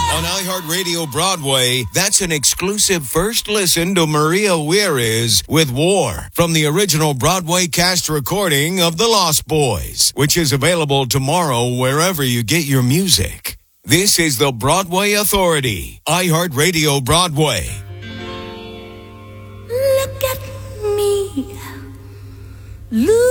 On iHeartRadio Broadway, that's an exclusive first listen to Maria Weir's with War from the original Broadway cast recording of The Lost Boys, which is available tomorrow wherever you get your music. This is the Broadway Authority, iHeartRadio Broadway. Look at me. Look